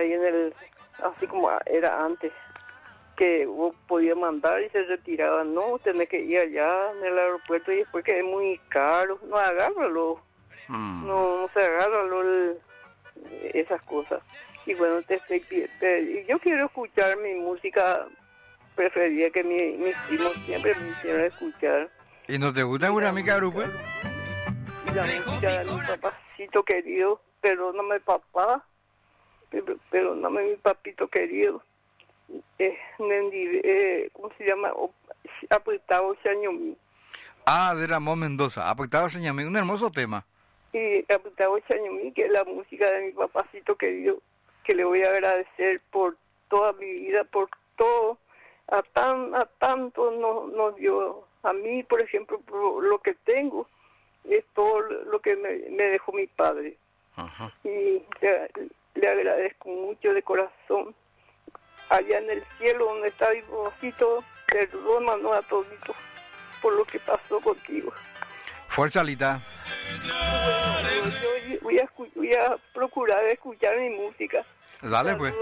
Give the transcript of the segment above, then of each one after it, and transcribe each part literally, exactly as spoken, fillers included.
ahí en el, así como era antes, que vos podías mandar y se retiraba. No, tenés que ir allá en el aeropuerto y después que es muy caro. No, agárralo. Mm. No, no se agárralo el, esas cosas. Y bueno, te estoy te, yo quiero escuchar mi música preferida que mi, mis primos siempre me hicieron escuchar. ¿Y no te gusta una amiga grupo? Y la música de mi papacito querido, perdóname papá, perdóname mi papito querido. Eh, eh, ¿Cómo se llama? Apretado Chañomí. Ah, de Ramón Mendoza, Apretado Chañomí, un hermoso tema. Y Apretado Chañomí, que es la música de mi papacito querido, que le voy a agradecer por toda mi vida, por todo, a tan a tanto nos no dio, a mí por ejemplo, por lo que tengo, es todo lo que me, me dejó mi padre. Ajá. Y le, le agradezco mucho de corazón. Allá en el cielo donde está mi papacito, perdónanos a toditos por lo que pasó contigo. Fuerza, Lita. Bueno, yo voy a, voy a procurar escuchar mi música. Dale, pues.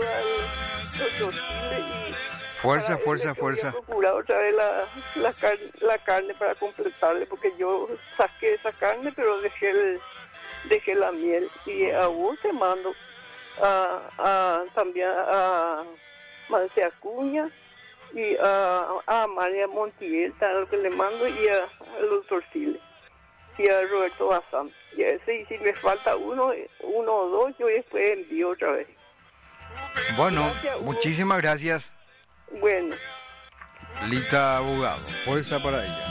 Fuerza, fuerza, fuerza. Voy a procurar otra vez la, la, carne, la carne para completarle, porque yo saqué esa carne, pero dejé, el, dejé la miel. Y a vos te mando a, a, también a Marcia Acuña y a, a María Montiel, lo que le mando, y a, al doctor Siles y a Roberto Bazán. Y a ese, y si me falta uno, uno o dos, yo después envío otra vez. Bueno, gracias, muchísimas gracias. Bueno. Lita Abogado, fuerza para ella.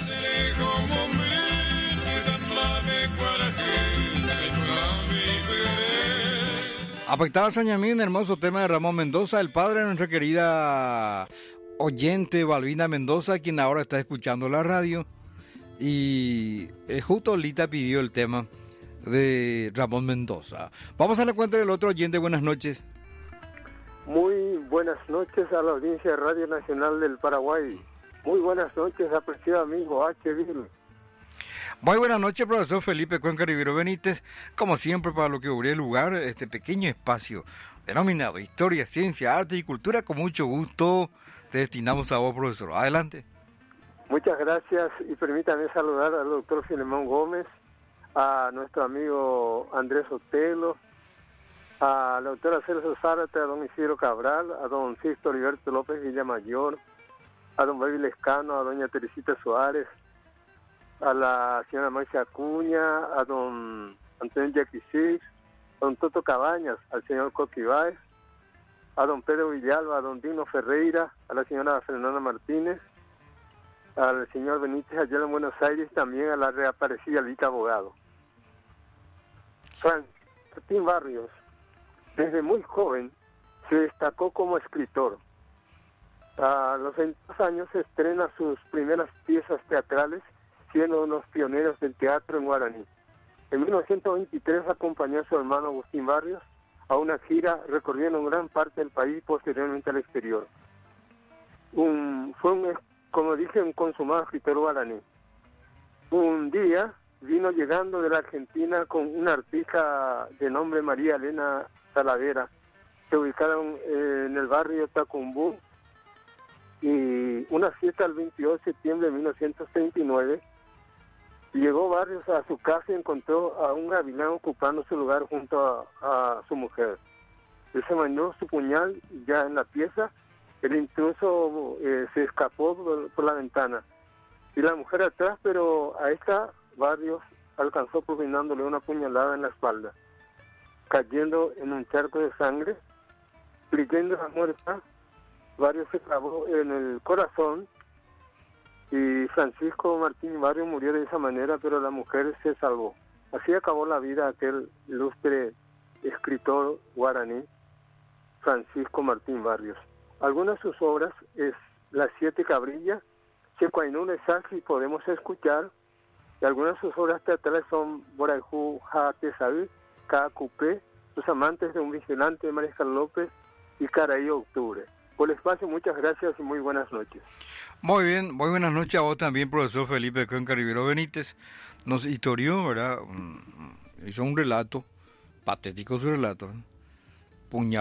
Apretado Chañomí, un hermoso tema de Ramón Mendoza, el padre de nuestra querida oyente Balbina Mendoza, quien ahora está escuchando la radio. Y eh, justo Lita pidió el tema de Ramón Mendoza. Vamos a la cuenta del otro oyente. Buenas noches. Muy buenas noches a la audiencia de Radio Nacional del Paraguay. Muy buenas noches, apreciado amigo H. Vil. Muy buenas noches, profesor Felipe Cuenca Rivero Benítez. Como siempre, para lo que hubiera el lugar, este pequeño espacio denominado Historia, Ciencia, Arte y Cultura, con mucho gusto te destinamos a vos, profesor. Adelante. Muchas gracias y permítame saludar al doctor Filemón Gómez, a nuestro amigo Andrés Otelo, a la doctora Celso Zárate, a don Isidro Cabral, a don Sisto Heriberto López Villamayor, a don Baby Lescano, a doña Teresita Suárez, a la señora Marcia Acuña, a don Antonio Yaquisís, a don Toto Cabañas, al señor Coquibáez, a don Pedro Villalba, a don Dino Ferreira, a la señora Fernanda Martínez, al señor Benítez allá en Buenos Aires, también a la reaparecida Lita Abogado. Juan Martín Barrios, desde muy joven, se destacó como escritor. A los veintidós años se estrena sus primeras piezas teatrales, siendo unos pioneros del teatro en guaraní. En mil novecientos veintitrés acompañó a su hermano Agustín Barrios a una gira recorriendo gran parte del país y posteriormente al exterior. Un, fue, un, como dije, un consumado escritor guaraní. Un día vino llegando de la Argentina con una artista de nombre María Elena Talavera. Se ubicaron eh, en el barrio Tacumbú, y una fiesta el veintidós de septiembre de mil novecientos treinta y nueve, llegó Barrios a su casa y encontró a un gavilán ocupando su lugar junto a, a su mujer. Él se mandó su puñal ya en la pieza, el intruso eh, se escapó por, por la ventana, y la mujer atrás, pero a esta Barrios alcanzó propinándole una puñalada en la espalda, cayendo en un charco de sangre. Creyendo la muerta, Barrios se clavó en el corazón y Francisco Martín Barrios murió de esa manera, pero la mujer se salvó. Así acabó la vida aquel ilustre escritor guaraní, Francisco Martín Barrios. Algunas de sus obras es Las Siete Cabrillas, Checuainún Saxi, podemos escuchar, y algunas de sus obras teatrales son Borayjú Jatesaí, Cacupé, Los Amantes de un Vigilante de Mariscal López y Caraí Octubre. Por el espacio, muchas gracias y muy buenas noches. Muy bien, muy buenas noches a vos también, profesor Felipe Cuenca Rivero Benítez. Nos historió, ¿verdad? Hizo un relato, patético su relato, ¿eh? Puñal